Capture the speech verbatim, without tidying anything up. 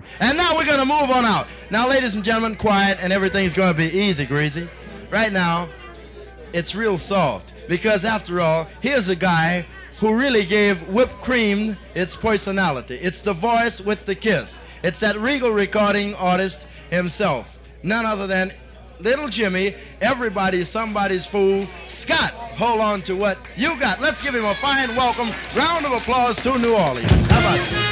And now we're going to move on out. Now, ladies and gentlemen, quiet, and everything's going to be easy, Greasy. Right now, it's real soft. Because after all, here's a guy who really gave whipped cream its personality. It's the voice with the kiss. It's that Regal recording artist himself. None other than Little Jimmy, everybody's somebody's fool, Scott. Hold on to what you got. Let's give him a fine welcome. Round of applause to New Orleans. How about it?